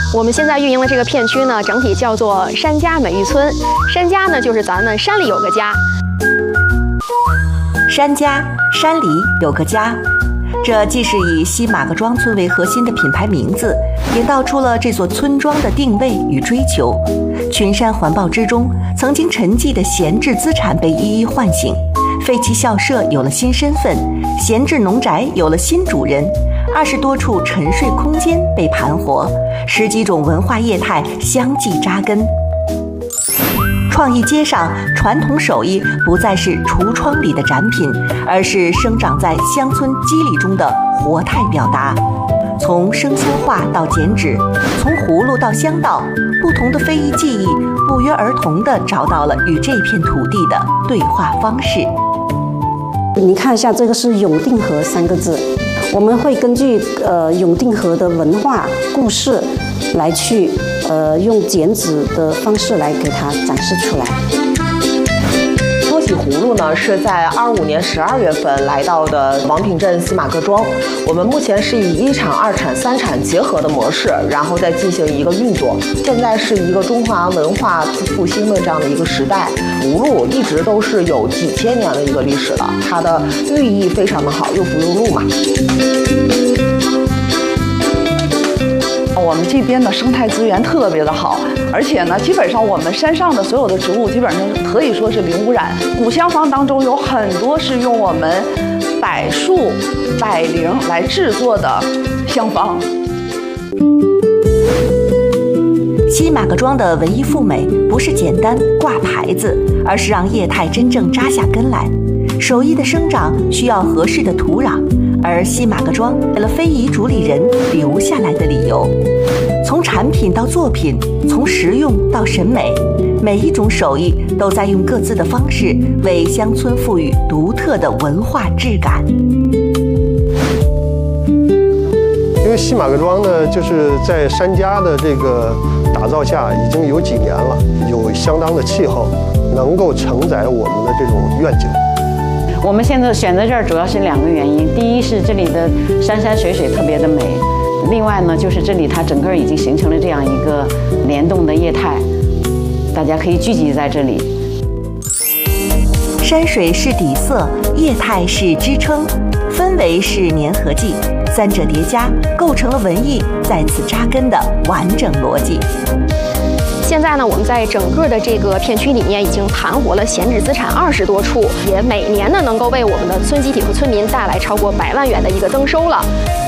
我们现在运营的这个片区呢，整体叫做山家美育村。山家呢，就是咱们山里有个家。 山家，山里有个家。这既是以西马各庄村为核心的品牌名字，也道出了这座村庄的定位与追求。群山环抱之中，曾经沉寂的闲置资产被一一唤醒，废弃校舍有了新身份，闲置农宅有了新主人，20多处沉睡空间被盘活，10几种文化业态相继扎根。创意街上，传统手艺不再是橱窗里的展品，而是生长在乡村肌理中的活态表达。从生香画到剪纸，从葫芦到香道，不同的非遗技艺不约而同地找到了与这片土地的对话方式。 你看一下，这个是永定河3个字，我们会根据永定河的文化故事来去用剪纸的方式来给它展示出来。 说起葫芦呢，是在25年12月份来到的王坪镇西马各庄。我们目前是以1产、2产、3产结合的模式，然后再进行一个运作。现在是一个中华文化复兴的这样的一个时代，葫芦一直都是有几千年的一个历史了，它的寓意非常的好，又福又禄嘛。 我们这边的生态资源特别的好，而且呢，基本上我们山上的所有的植物基本上可以说是零污染。古香方当中有很多是用我们柏树、柏铃来制作的香方。 西马各庄的文艺复美不是简单挂牌子，而是让业态真正扎下根来。手艺的生长需要合适的土壤，而西马各庄给了非遗主理人留下来的理由。从产品到作品，从实用到审美，每一种手艺都在用各自的方式为乡村赋予独特的文化质感。 因为西马各庄呢，就是在山家的这个打造下，已经有几年了，有相当的气候，能够承载我们的这种愿景。 我们现在选择这儿主要是2个原因，第一是这里的山山水水特别的美，另外呢就是这里它整个已经形成了这样一个联动的业态，大家可以聚集在这里。 山水是底色，业态是支撑，氛围是粘合剂，3者叠加构成了文艺在此扎根的完整逻辑。 现在呢，我们在整个的这个片区里面已经盘活了闲置资产20多处，也每年呢能够为我们的村集体和村民带来超过100万元的一个增收了。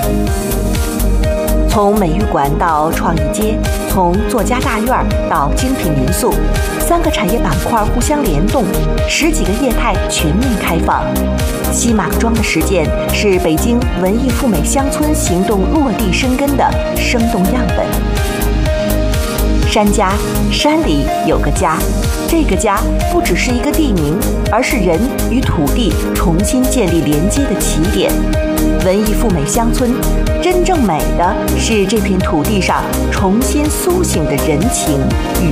从美育馆到创意街，从作家大院到精品民宿，3个产业板块互相联动，10几个业态全面开放。西马各庄的实践是北京文艺复美乡村行动落地生根的生动样本。山家，山里有个家，这个家不只是一个地名，而是人与土地重新建立连接的起点。文艺复美乡村，真正美的是这片土地上重新苏醒的人情与